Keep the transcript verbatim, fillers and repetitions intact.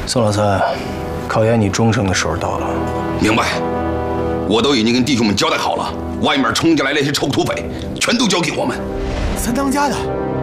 宋老三，考验你忠诚的时候到了。 明白，我都已经跟弟兄们交代好了，外面冲进来那些臭土匪，全都交给我们。 三当家的